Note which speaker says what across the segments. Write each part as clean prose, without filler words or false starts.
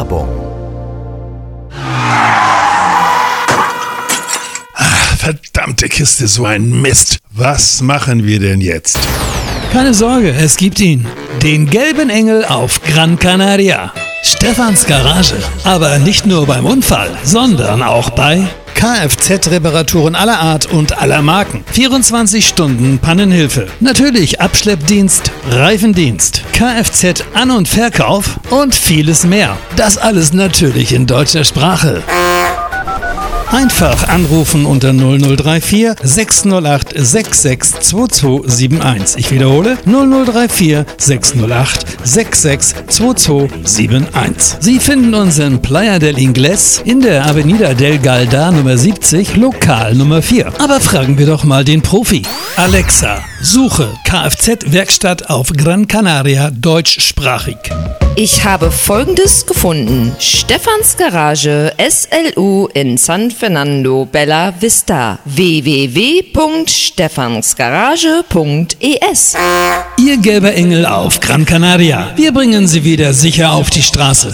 Speaker 1: Werbung.
Speaker 2: Verdammte Kiste, so ein Mist. Was machen wir denn jetzt?
Speaker 3: Keine Sorge, es gibt ihn. Den gelben Engel auf Gran Canaria. Stefans Garage. Aber nicht nur beim Unfall, sondern auch bei Kfz-Reparaturen aller Art und aller Marken. 24 Stunden Pannenhilfe. Natürlich Abschleppdienst, Reifendienst, Kfz-An- und Verkauf und vieles mehr. Das alles natürlich in deutscher Sprache. Einfach anrufen unter 0034 608 662271. Ich wiederhole 0034 608 662271. Sie finden uns in Playa del Ingles in der Avenida del Galda Nummer 70, Lokal Nummer 4. Aber fragen wir doch mal den Profi. Alexa, suche Kfz-Werkstatt auf Gran Canaria deutschsprachig.
Speaker 4: Ich habe Folgendes gefunden. Stefans Garage SLU in San Fernando Bella Vista. www.stefansgarage.es.
Speaker 3: Ihr gelber Engel auf Gran Canaria. Wir bringen Sie wieder sicher auf die Straße.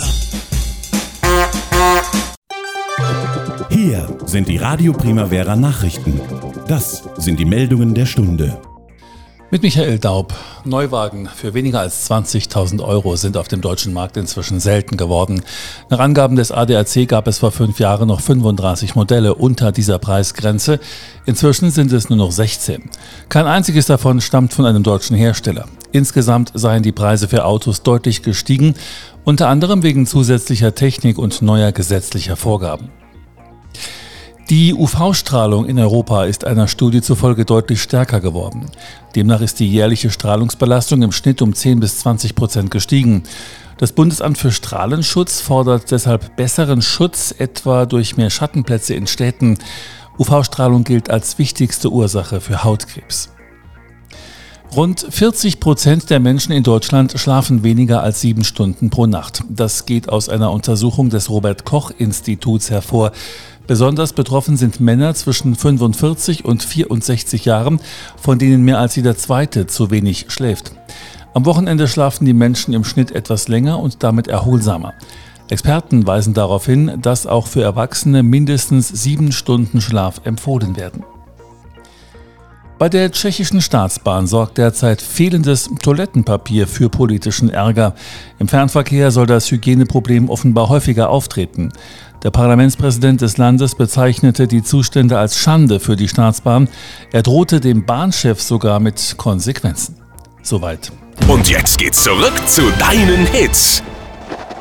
Speaker 5: Hier sind die Radio Primavera Nachrichten. Das sind die Meldungen der Stunde.
Speaker 6: Mit Michael Daub. Neuwagen für weniger als 20.000 € sind auf dem deutschen Markt inzwischen selten geworden. Nach Angaben des ADAC gab es vor 5 Jahren noch 35 Modelle unter dieser Preisgrenze. Inzwischen sind es nur noch 16. Kein einziges davon stammt von einem deutschen Hersteller. Insgesamt seien die Preise für Autos deutlich gestiegen, unter anderem wegen zusätzlicher Technik und neuer gesetzlicher Vorgaben. Die UV-Strahlung in Europa ist einer Studie zufolge deutlich stärker geworden. Demnach ist die jährliche Strahlungsbelastung im Schnitt um 10-20% gestiegen. Das Bundesamt für Strahlenschutz fordert deshalb besseren Schutz, etwa durch mehr Schattenplätze in Städten. UV-Strahlung gilt als wichtigste Ursache für Hautkrebs. Rund 40% der Menschen in Deutschland schlafen weniger als 7 Stunden pro Nacht. Das geht aus einer Untersuchung des Robert-Koch-Instituts hervor. Besonders betroffen sind Männer zwischen 45 und 64 Jahren, von denen mehr als jeder Zweite zu wenig schläft. Am Wochenende schlafen die Menschen im Schnitt etwas länger und damit erholsamer. Experten weisen darauf hin, dass auch für Erwachsene mindestens 7 Stunden Schlaf empfohlen werden. Bei der tschechischen Staatsbahn sorgt derzeit fehlendes Toilettenpapier für politischen Ärger. Im Fernverkehr soll das Hygieneproblem offenbar häufiger auftreten. Der Parlamentspräsident des Landes bezeichnete die Zustände als Schande für die Staatsbahn. Er drohte dem Bahnchef sogar mit Konsequenzen. Soweit.
Speaker 7: Und jetzt geht's zurück zu deinen Hits.